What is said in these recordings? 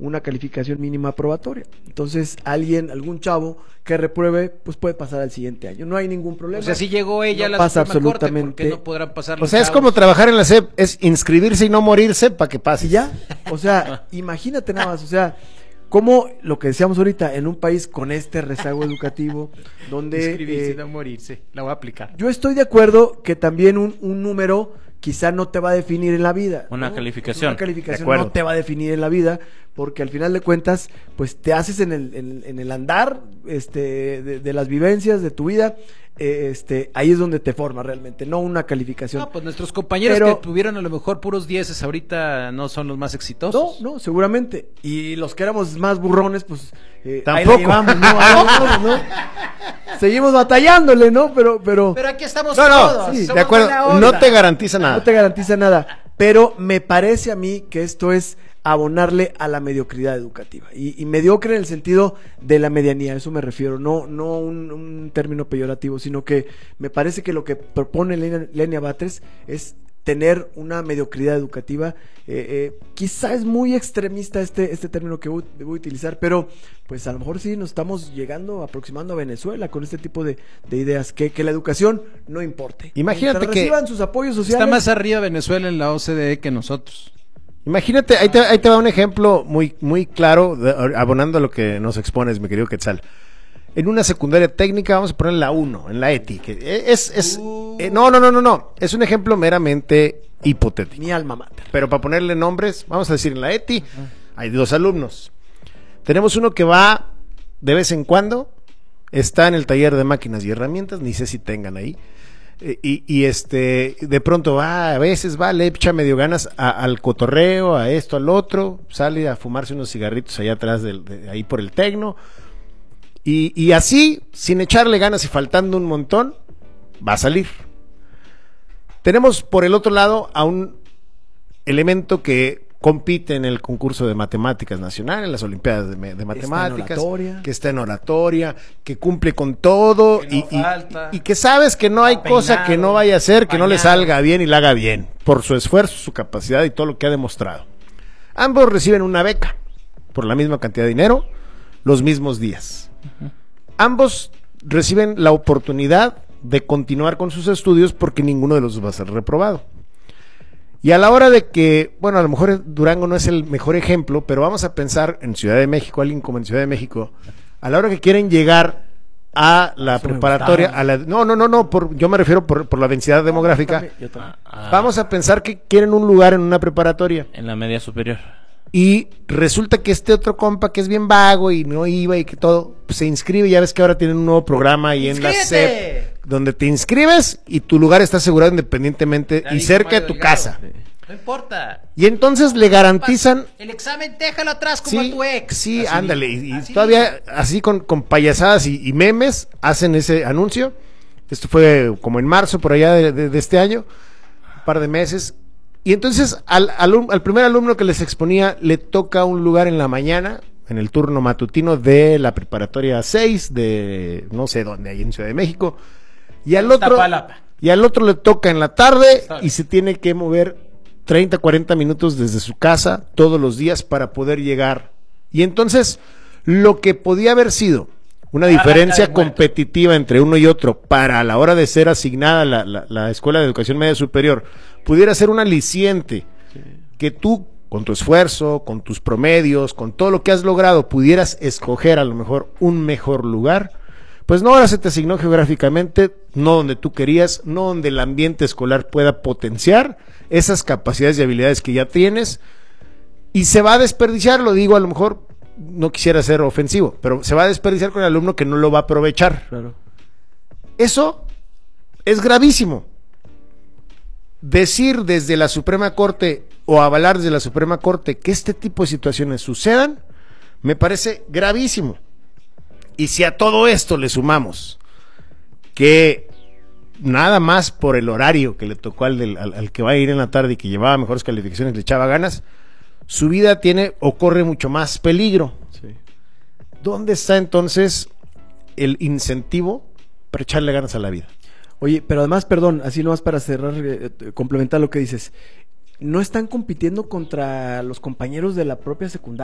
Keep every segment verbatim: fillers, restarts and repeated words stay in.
una calificación mínima aprobatoria. Entonces, alguien, algún chavo que repruebe, pues puede pasar al siguiente año. No hay ningún problema. O sea, si llegó ella no a la pasa Suprema Corte, absolutamente. ¿por qué no podrán pasar los O sea, es chavos? como trabajar en la S E P, es inscribirse y no morirse para que pase. ¿Y ya? O sea, imagínate nada más, o sea, como lo que decíamos ahorita, en un país con este rezago educativo, donde... Inscribirse eh, y no morirse. La voy a aplicar. yo estoy de acuerdo que también un, un número quizá no te va a definir en la vida. Una ¿no? calificación. Una calificación De acuerdo. no te va a definir en la vida, porque al final de cuentas, pues te haces en el, en, en el andar este, de, de las vivencias de tu vida, eh, este, ahí es donde te forma realmente, no una calificación. No, pues nuestros compañeros Pero- que tuvieron a lo mejor puros dieces ahorita no son los más exitosos. No, no, seguramente. Y los que éramos más burrones, pues eh, Tampoco. ahí la llevamos, ¿no? Ahí la llevamos, ¿no? Seguimos batallándole, ¿no? Pero, pero, Pero aquí estamos No, no, todos. sí, somos de acuerdo, buena onda. no te garantiza nada. no te garantiza nada. Pero me parece a mí que esto es abonarle a la mediocridad educativa. Y, y mediocre en el sentido de la medianía, a eso me refiero. No, no un, un término peyorativo, sino que me parece que lo que propone Lenia, Lenia Batres es tener una mediocridad educativa. Eh, eh, quizá es muy extremista este, este término que voy, voy a utilizar, pero pues a lo mejor sí nos estamos llegando, aproximando a Venezuela con este tipo de, de ideas, que, que la educación no importe. Imagínate Mientras que- reciban sus apoyos sociales. Está más arriba Venezuela en la O C D E que nosotros. Imagínate, ahí te, ahí te va un ejemplo muy, muy claro, de- abonando a lo que nos expones, mi querido Quetzal. En una secundaria técnica, vamos a poner la uno, en la E T I, que es, es, Uh. eh, no, no, no, no, no, es un ejemplo meramente hipotético. Mi alma mater. Pero para ponerle nombres, vamos a decir, en la E T I hay dos alumnos. Tenemos uno que va de vez en cuando, está en el taller de máquinas y herramientas, ni sé si tengan ahí, eh, y, y este, de pronto va, a veces va, le echa medio ganas a- al cotorreo, a esto, al otro, sale a fumarse unos cigarritos allá atrás, del, de, ahí por el tecno, y, y así, sin echarle ganas y faltando un montón, va a salir. Tenemos por el otro lado a un elemento que compite en el concurso de matemáticas nacional, en las olimpiadas de, me- de matemáticas, oratoria. que está en oratoria, que cumple con todo Que no y, y- falta. y que sabes que no hay Peinado, cosa que no vaya a hacer, que no le bañado. salga bien y la haga bien, por su esfuerzo, su capacidad y todo lo que ha demostrado. Ambos reciben una beca por la misma cantidad de dinero, los mismos días. Ambos reciben la oportunidad de continuar con sus estudios porque ninguno de los dos va a ser reprobado. Y a la hora de que, bueno, a lo mejor Durango no es el mejor ejemplo, pero vamos a pensar en Ciudad de México, alguien como en Ciudad de México, a la hora que quieren llegar a la Eso me preparatoria, gustaba. a la, no, no, no, no, por, yo me refiero por, por la densidad demográfica. También, yo también. Ah, Vamos a pensar que quieren un lugar en una preparatoria. en la media superior. Y resulta que este otro compa que es bien vago y no iba y que todo, pues, se inscribe. Ya ves que ahora tienen un nuevo programa ahí en la S E ¡Inscríbete! P, donde te inscribes y tu lugar está asegurado independientemente Ya y dijo cerca de Mario tu Delgado. casa. No importa. Y entonces le garantizan, El examen déjalo atrás como sí, a tu ex. sí, Así ándale, dijo. y, y Así todavía así con, con payasadas y, y memes hacen ese anuncio. Esto fue como en marzo por allá de, de- de este año, un par de meses. Y entonces al, al, al primer alumno que les exponía le toca un lugar en la mañana, en el turno matutino de la preparatoria seis de no sé dónde, ahí en Ciudad de México. Y al otro, Iztapalapa. y al otro le toca en la tarde Está bien. y se tiene que mover treinta, cuarenta minutos desde su casa todos los días para poder llegar. Y entonces, lo que podía haber sido una Arranca diferencia de muerto. competitiva entre uno y otro para a la hora de ser asignada la, la, la Escuela de Educación Media Superior, pudiera ser un aliciente que tú, con tu esfuerzo, con tus promedios, con todo lo que has logrado, pudieras escoger a lo mejor un mejor lugar. Pues no, ahora se te asignó geográficamente, no donde tú querías, no donde el ambiente escolar pueda potenciar esas capacidades y habilidades que ya tienes, y se va a desperdiciar, lo digo, a lo mejor no quisiera ser ofensivo, pero se va a desperdiciar con el alumno que no lo va a aprovechar. Claro. Eso es gravísimo. Decir desde la Suprema Corte o avalar desde la Suprema Corte que este tipo de situaciones sucedan, me parece gravísimo. Y si a todo esto le sumamos que nada más por el horario que le tocó al, del, al, al que va a ir en la tarde y que llevaba mejores calificaciones, le echaba ganas, su vida tiene o corre mucho más peligro. Sí. ¿Dónde está entonces el incentivo para echarle ganas a la vida? Oye, pero además, perdón, así nomás para cerrar, eh, eh, complementar lo que dices. No están compitiendo contra los compañeros de la propia secundaria, ¿eh?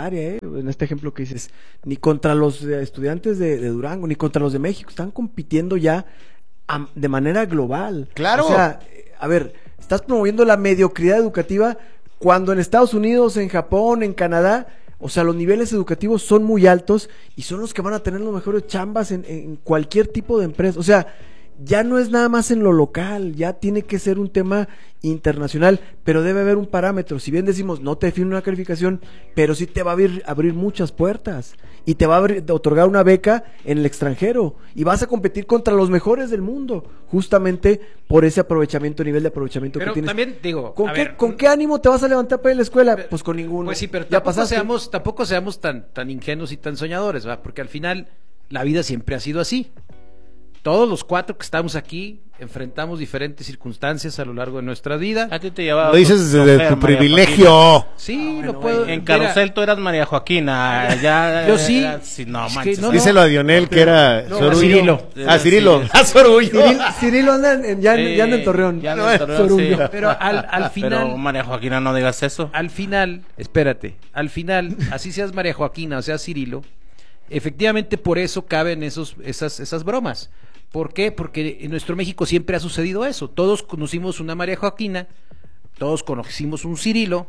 en este ejemplo que dices, ni contra los eh, estudiantes de, de Durango, ni contra los de México, están compitiendo ya a, de manera global. Claro. O sea, eh, a ver, estás promoviendo la mediocridad educativa cuando en Estados Unidos, en Japón, en Canadá, o sea, los niveles educativos son muy altos y son los que van a tener los mejores chambas en, en cualquier tipo de empresa. O sea, ya no es nada más en lo local, ya tiene que ser un tema internacional, pero debe haber un parámetro. Si bien decimos, no te define una calificación, pero sí te va a abrir, abrir muchas puertas y te va a abrir, a otorgar una beca en el extranjero y vas a competir contra los mejores del mundo, justamente por ese aprovechamiento, nivel de aprovechamiento pero que tienes. también digo, ¿Con a qué, ver, ¿con qué ánimo te vas a levantar para ir a la escuela? Pues con ninguno. Pues sí, pero ya tampoco pasaste. seamos, tampoco seamos tan, tan ingenuos y tan soñadores, ¿va? Porque al final la vida siempre ha sido así. Todos los cuatro que estamos aquí enfrentamos diferentes circunstancias a lo largo de nuestra vida. A ti te llevaba Lo dices tu- desde tu tu María privilegio. Joaquina. Sí, Ah, bueno, lo puedo. En mira, Carrusel tú eras María Joaquina. Ya, Yo sí. era- sí, no, Es que manches. no, no. Díselo a Dionel que era No, su orgullo. Cirilo. Ah, Cirilo. Sí. Ah, su orgullo. Cirilo, Cirilo anda en, ya, en- ya anda en Torreón. Ya anda en Torreón, Sorullo. sí. Pero al, al final, Pero María Joaquina, no digas eso. al final, espérate, al final, así seas María Joaquina o seas Cirilo, efectivamente por eso caben esos, esas, esas bromas. ¿Por qué? Porque en nuestro México siempre ha sucedido eso. Todos conocimos una María Joaquina, todos conocimos un Cirilo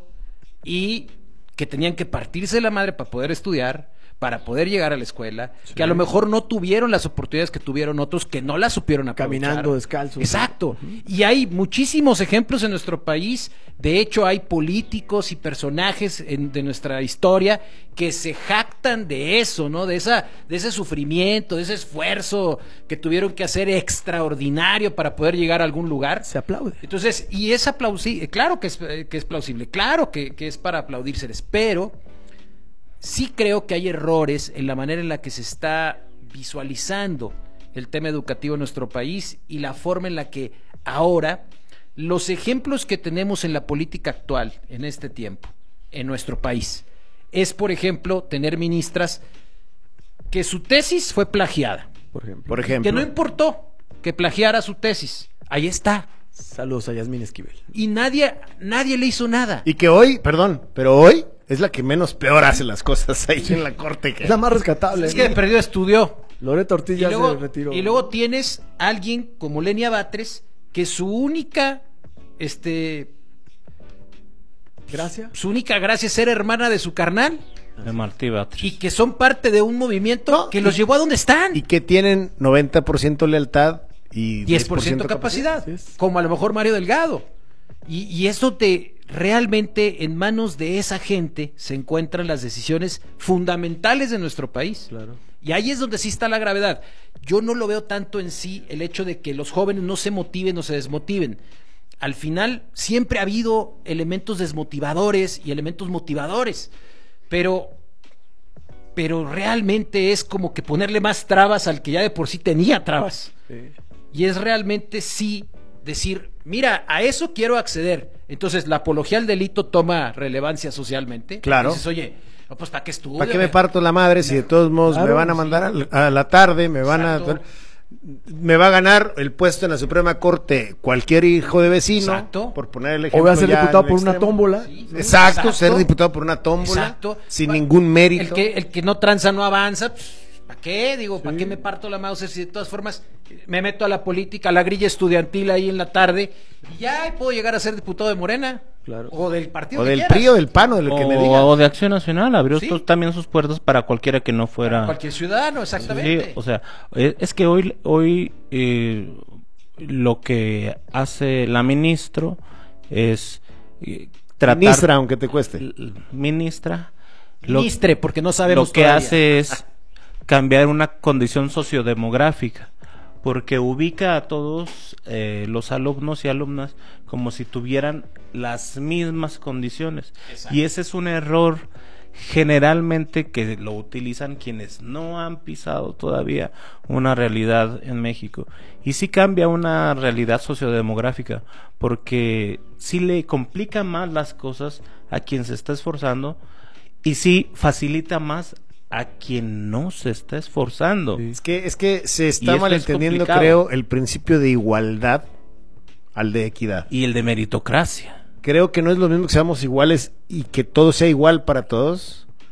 y que tenían que partirse la madre para poder estudiar, para poder llegar a la escuela, sí. Que a lo mejor no tuvieron las oportunidades que tuvieron otros, que no las supieron aprovechar. Caminando descalzos. Exacto. Uh-huh. Y hay muchísimos ejemplos en nuestro país. De hecho, hay políticos y personajes en, de nuestra historia que se jactan de eso, ¿no? De esa, de ese sufrimiento, de ese esfuerzo que tuvieron que hacer extraordinario para poder llegar a algún lugar. Se aplaude. Entonces, y es aplausible, claro que es, que es plausible, claro que, que es para aplaudírseles, pero sí creo que hay errores en la manera en la que se está visualizando el tema educativo en nuestro país y la forma en la que ahora los ejemplos que tenemos en la política actual en este tiempo en nuestro país es, por ejemplo, tener ministras que su tesis fue plagiada, Por ejemplo. Por ejemplo. que no importó que plagiara su tesis, ahí está, Saludos a Yasmín Esquivel. y nadie nadie le hizo nada. Y que hoy, perdón, pero hoy es la que menos peor hace las cosas ahí en la corte. Que... Es la más rescatable. Es que ¿no? perdió estudió. Loreto Ortiz Y ya luego, se retiró. y luego tienes a alguien como Lenia Batres, que su única, este, Gracias. su única gracia es ser hermana de su carnal De Martí Batres. y que son parte de un movimiento No, que y- los llevó a donde están. Y que tienen noventa por ciento lealtad y diez por ciento capacidad, Así es. como a lo mejor Mario Delgado. Y, y eso te realmente en manos de esa gente se encuentran las decisiones fundamentales de nuestro país. Claro. Y ahí es donde sí está la gravedad. Yo no lo veo tanto en sí el hecho de que los jóvenes no se motiven o se desmotiven. Al final siempre ha habido elementos desmotivadores y elementos motivadores, pero pero realmente es como que ponerle más trabas al que ya de por sí tenía trabas. Sí. Y es realmente sí decir, mira, a eso quiero acceder. Entonces la apología al delito toma relevancia socialmente. Claro. Y dices, oye, no, pues ¿para qué estudio? ¿Para qué me parto la madre si de todos modos Claro, me van a mandar a, a la tarde, me van Exacto. a... Me va a ganar el puesto en la Suprema Corte cualquier hijo de vecino, Exacto. por poner el O ejemplo. voy a ser ya diputado en por una extremo. tómbola. Sí. Exacto, Exacto. ser diputado por una tómbola, Exacto. sin Pa- ningún mérito. El que, el que no tranza no avanza, pues, ¿para qué? Digo, ¿para qué me parto la mouse si de todas formas me meto a la política, a la grilla estudiantil ahí en la tarde y ya puedo llegar a ser diputado de Morena? Claro. O del partido O que del quieras. P R I o del P A N o de lo que me O, diga. o de Acción Nacional, abrió Sí. estos- también sus puertas para cualquiera que no fuera. Cualquier ciudadano, exactamente. Sí, o sea, eh, es que hoy, hoy eh, lo que hace la ministro es eh, tratar. Ministra, aunque te cueste. l- Ministra. Lo, Ministre, porque no sabemos lo que todavía. hace es cambiar una condición sociodemográfica, porque ubica a todos eh, los alumnos y alumnas como si tuvieran las mismas condiciones. Exacto. Y ese es un error generalmente que lo utilizan quienes no han pisado todavía una realidad en México. Y sí cambia una realidad sociodemográfica, porque sí le complica más las cosas a quien se está esforzando y sí facilita más a quien no se está esforzando. Sí. Es que, es que se Y está esto malentendiendo, es complicado. creo, el principio de igualdad al de equidad. Y el de meritocracia. Creo que no es lo mismo que seamos iguales y que todo sea igual para todos,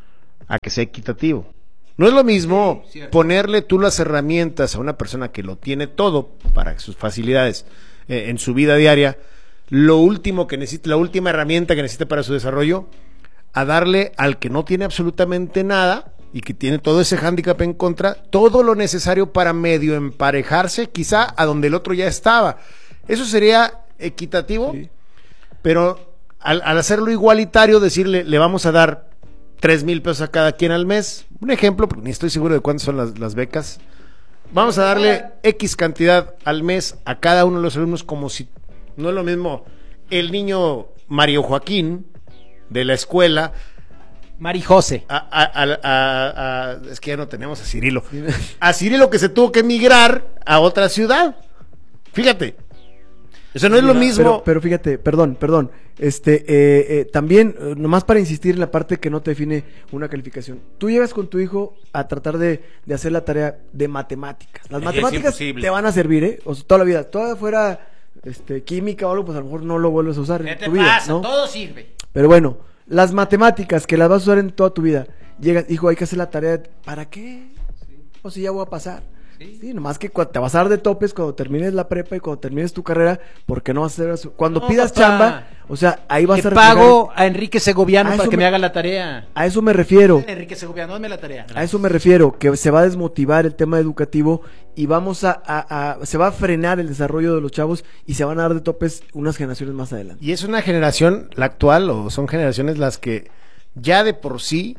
a que sea equitativo. No es lo mismo Sí, cierto. ponerle tú las herramientas a una persona que lo tiene todo para sus facilidades eh, en su vida diaria, lo último que necesita, la última herramienta que necesita para su desarrollo, a darle al que no tiene absolutamente nada y que tiene todo ese hándicap en contra, todo lo necesario para medio emparejarse, quizá a donde el otro ya estaba. Eso sería equitativo, Sí. pero al, al hacerlo igualitario, decirle, le vamos a dar tres mil pesos a cada quien al mes, un ejemplo, porque ni estoy seguro de cuántas son las, las becas, vamos a darle X cantidad al mes a cada uno de los alumnos, como si no es lo mismo el niño Mario Joaquín de la escuela, Mari José. a, a, a, a, a, es que ya no tenemos a Cirilo, a Cirilo que se tuvo que emigrar a otra ciudad, fíjate, eso no es lo mismo. Pero, pero fíjate, perdón, perdón. Este, eh, eh, también, eh, nomás para insistir en la parte que no te define una calificación. Tú llegas con tu hijo a tratar de, de hacer la tarea de matemáticas. Las Es matemáticas imposible. te van a servir, ¿eh? O sea, toda la vida. Toda fuera este, química o algo, pues a lo mejor no lo vuelves a usar ¿Qué en te tu vida, pasa? ¿no? Todo sirve. Pero bueno, las matemáticas que las vas a usar en toda tu vida. Llegas, hijo, hay que hacer la tarea. ¿Para qué? O si ya voy a pasar. Sí. Sí, nomás que cua- te vas a dar de topes cuando termines la prepa y cuando termines tu carrera, porque no vas a hacer eso. Cuando No, pidas papá. chamba, o sea, ahí vas Le a reflejar- pago a Enrique Segoviano A para eso que me... me- haga la tarea. A eso me refiero. Enrique Segoviano, hazme la tarea. A eso me refiero, que se va a desmotivar el tema educativo y vamos a, a- a- se va a frenar el desarrollo de los chavos y se van a dar de topes unas generaciones más adelante. Y es una generación, la actual, o son generaciones las que ya de por sí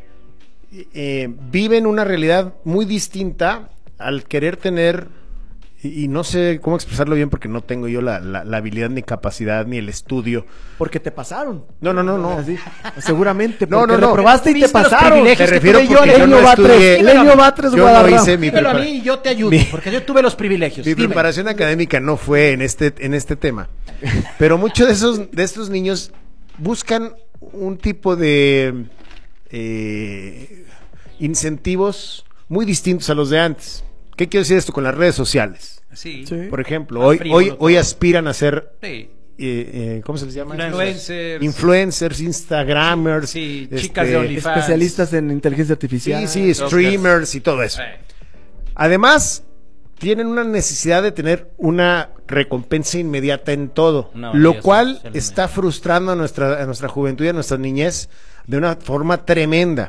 eh, viven una realidad muy distinta al querer tener, y, y no sé cómo expresarlo bien porque no tengo yo la, la, la habilidad ni capacidad ni el estudio. Porque te pasaron. No, no, no, no. Así, seguramente. No, porque no, no. reprobaste y te ¿Viste los pasaron. privilegios Te que refiero tuve yo, porque yo Leño no Batres, estudié, Leño Batres yo no Guadarrama. hice mi Dímelo a prepara- mí y yo te ayudo, Mi- porque yo tuve los privilegios. Mi Dime. preparación académica no fue en este, en este tema. Pero muchos de esos, de estos niños buscan un tipo de eh, incentivos muy distintos a los de antes. ¿Qué quiero decir esto con las redes sociales? Sí. Sí. Por ejemplo, Más hoy, frívolo hoy, todo. hoy aspiran a ser, Sí. eh, eh, ¿cómo se les llama? Influencers. Influencers, Instagramers. Sí, este, chicas de OnlyFans. Especialistas en inteligencia artificial. Sí, sí, streamers y todo eso. Eh. Además, tienen una necesidad de tener una recompensa inmediata en todo, Una lo valía cual social está inmediata. frustrando a nuestra, a nuestra juventud y a nuestra niñez de una forma tremenda.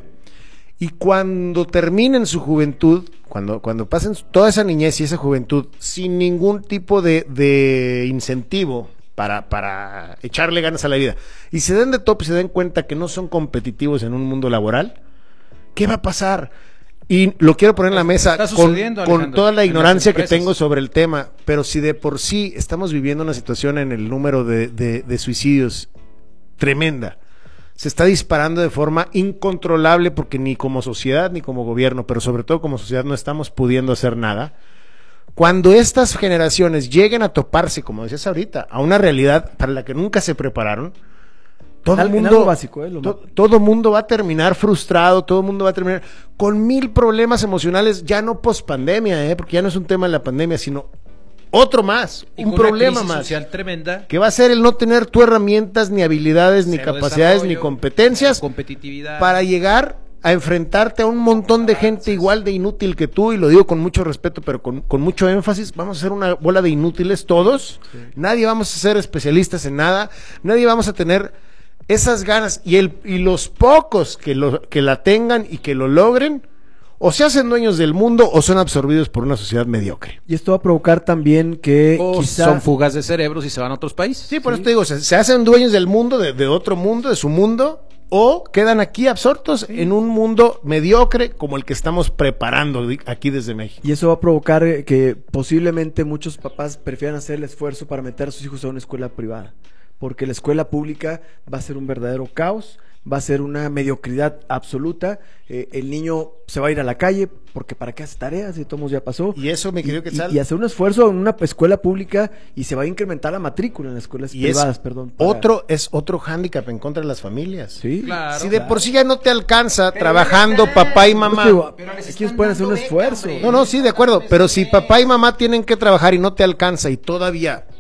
Y cuando terminen su juventud, cuando, cuando pasen toda esa niñez y esa juventud sin ningún tipo de, de incentivo para, para echarle ganas a la vida, y se den de top y se den cuenta que no son competitivos en un mundo laboral, ¿qué va a pasar? Y lo quiero poner en la mesa Está con, sucediendo, con Alejandro, toda la en las ignorancia que empresas. tengo sobre el tema, pero si de por sí estamos viviendo una situación en el número de, de, de suicidios tremenda, se está disparando de forma incontrolable porque ni como sociedad ni como gobierno, pero sobre todo como sociedad no estamos pudiendo hacer nada. Cuando estas generaciones lleguen a toparse, como decías ahorita, a una realidad para la que nunca se prepararon, todo En el al- en mundo, algo básico, ¿eh? Lo to- ma- todo mundo va a terminar frustrado, todo el mundo va a terminar con mil problemas emocionales, ya no post pandemia, ¿eh? Porque ya no es un tema de la pandemia, sino otro más, Y un con una problema crisis más. social tremenda. Que va a ser el no tener tú herramientas, ni habilidades, ni Cero capacidades, ni desarrollo, competencias cero competitividad. para llegar a enfrentarte a un montón de gente igual de inútil que tú, y lo digo con mucho respeto, pero con, con mucho énfasis. Vamos a ser una bola de inútiles todos. Nadie vamos a ser especialistas en nada. Nadie vamos a tener esas ganas. Y, el, y los pocos que, lo, que la tengan y que lo logren, o se hacen dueños del mundo o son absorbidos por una sociedad mediocre. Y esto va a provocar también que O quizá... son fugas de cerebros y se van a otros países. Sí, por eso te digo, se, se hacen dueños del mundo, de, de otro mundo, de su mundo, o quedan aquí absortos en un mundo mediocre como el que estamos preparando di- aquí desde México. Y eso va a provocar eh, que posiblemente muchos papás prefieran hacer el esfuerzo para meter a sus hijos a una escuela privada. Porque la escuela pública va a ser un verdadero caos, va a ser una mediocridad absoluta. Eh, el niño se va a ir a la calle porque para qué hace tareas, y todo ya pasó. Y eso, mi querido Y- Quetzal, y, y hacer un esfuerzo en una escuela pública y se va a incrementar la matrícula en las escuelas y es privadas, perdón. para- otro, es otro hándicap en contra de las familias. Sí. Claro. Si de claro. por sí ya no te alcanza trabajando papá y Pues mamá. digo, Pero les ellos están pueden hacer un dando beca, esfuerzo. hombre. No, no, sí, de acuerdo, pero si papá y mamá tienen que trabajar y no te alcanza y todavía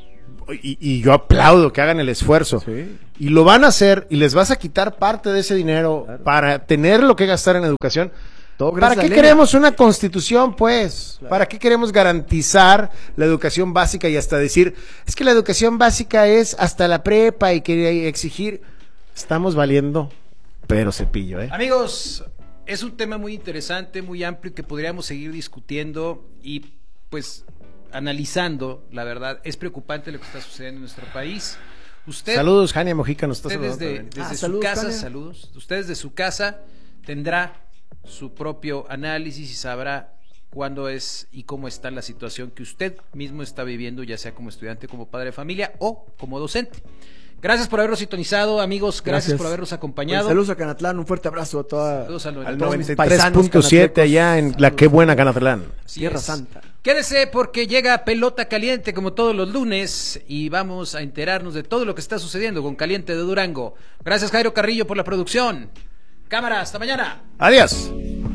y, y yo aplaudo que hagan el esfuerzo. Sí. Y lo van a hacer y les vas a quitar parte de ese dinero Claro. para tener lo que gastar en educación. Todo ¿Para gracias qué a Lena. queremos una constitución, pues? Claro. ¿Para qué queremos garantizar la educación básica y hasta decir, es que la educación básica es hasta la prepa y que exigir? Estamos valiendo, pero cepillo, ¿eh? Amigos, es un tema muy interesante, muy amplio que podríamos seguir discutiendo y pues analizando, la verdad, es preocupante lo que está sucediendo en nuestro país. Usted, Saludos, Jania Mojica, nos está usted saludando desde, también. desde Ah, su saludos, casa, Tania. saludos, usted desde su casa tendrá su propio análisis y sabrá cuándo es y cómo está la situación que usted mismo está viviendo, ya sea como estudiante, como padre de familia o como docente. Gracias por habernos sintonizado, amigos. Gracias, por habernos acompañado. Oye, saludos a Canatlán, un fuerte abrazo a toda Saludos al a noventa y tres todos mis noventa y tres paisanos punto siete canatlecos. allá en la Saludos. Qué Buena Canatlán. Así Tierra es. Santa. Quédese porque llega Pelota Caliente como todos los lunes y vamos a enterarnos de todo lo que está sucediendo con Caliente de Durango. Gracias, Jairo Carrillo, por la producción. Cámara, hasta mañana. Adiós.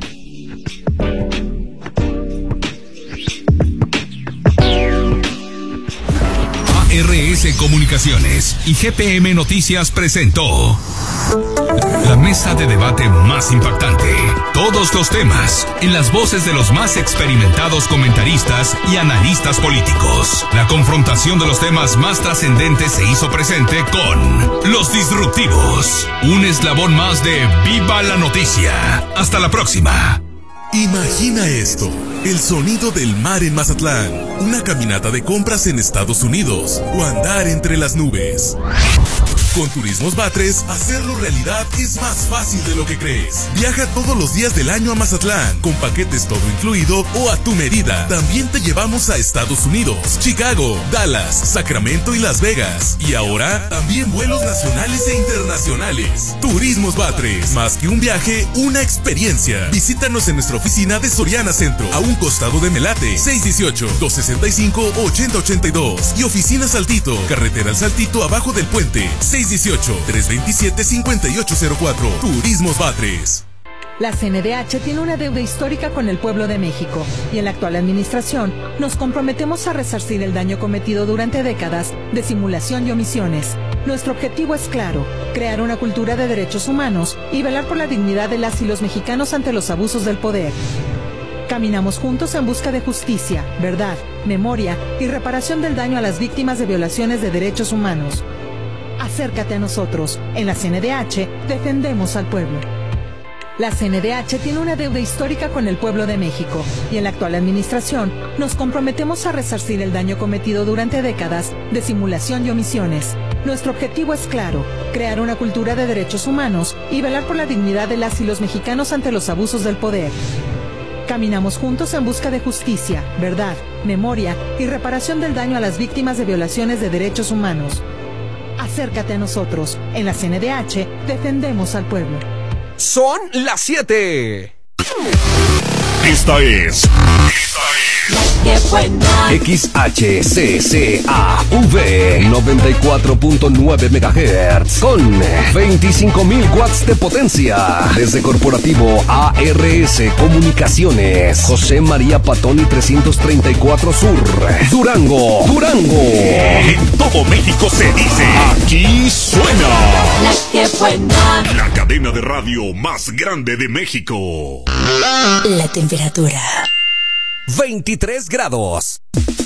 A R S Comunicaciones y G P M Noticias presentó la mesa de debate más impactante. Todos los temas en las voces de los más experimentados comentaristas y analistas políticos. La confrontación de los temas más trascendentes se hizo presente con Los Disruptivos, un eslabón más de Viva la Noticia. Hasta la próxima. Imagina esto, el sonido del mar en Mazatlán, una caminata de compras en Estados Unidos o andar entre las nubes. Con Turismos Batres, hacerlo realidad es más fácil de lo que crees. Viaja todos los días del año a Mazatlán, con paquetes todo incluido o a tu medida. También te llevamos a Estados Unidos, Chicago, Dallas, Sacramento y Las Vegas. Y ahora, también vuelos nacionales e internacionales. Turismos Batres, más que un viaje, una experiencia. Visítanos en nuestra oficina de Soriana Centro, a un costado de Melate, seis uno ocho, dos seis cinco, ocho cero ocho dos. Y Oficina Saltito, carretera al Saltito abajo del puente, seis uno ocho, tres dos siete, cinco ocho cero cuatro. Turismos Batres. La C N D H tiene una deuda histórica con el pueblo de México y en la actual administración nos comprometemos a resarcir el daño cometido durante décadas de simulación y omisiones. Nuestro objetivo es claro, crear una cultura de derechos humanos y velar por la dignidad de las y los mexicanos ante los abusos del poder. Caminamos juntos en busca de justicia, verdad, memoria y reparación del daño a las víctimas de violaciones de derechos humanos. Acércate a nosotros. En la C N D H defendemos al pueblo. La C N D H tiene una deuda histórica con el pueblo de México y en la actual administración nos comprometemos a resarcir el daño cometido durante décadas de simulación y omisiones. Nuestro objetivo es claro, crear una cultura de derechos humanos y velar por la dignidad de las y los mexicanos ante los abusos del poder. Caminamos juntos en busca de justicia, verdad, memoria y reparación del daño a las víctimas de violaciones de derechos humanos. Acércate a nosotros. En la C N D H defendemos al pueblo. Son las siete. Esta es X H C C A V noventa y cuatro punto nueve megahertz con veinticinco mil watts de potencia. Desde Corporativo A R S Comunicaciones, José María Patoni trescientos treinta y cuatro Sur, Durango, Durango. En todo México se dice, aquí suena La que buena. la cadena de radio más grande de México. La temperatura. veintitrés grados.